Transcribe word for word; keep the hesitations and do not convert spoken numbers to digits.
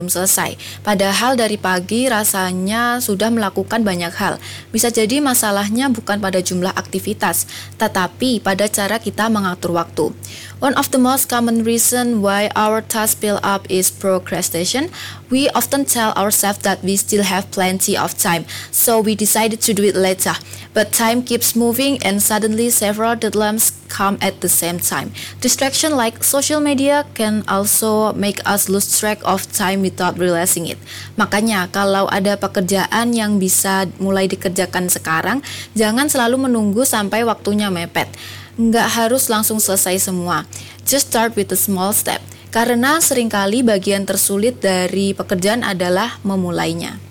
selesai. Padahal dari pagi rasanya sudah melakukan banyak hal. Bisa jadi masalahnya bukan pada jumlah aktivitas, tetapi pada cara kita mengatur waktu. One of the most common reason why our tasks pile up is procrastination. We often tell ourselves that we still have plenty of time, so we decided to do it later. But time keeps moving and suddenly several deadlines come at the same time. Distraction like social media can also make us lose track of time without realizing it. Makanya kalau ada pekerjaan yang bisa mulai dikerjakan sekarang, jangan selalu menunggu sampai waktunya mepet. Nggak harus langsung selesai semua. Just start with a small step. Karena seringkali bagian tersulit dari pekerjaan adalah memulainya.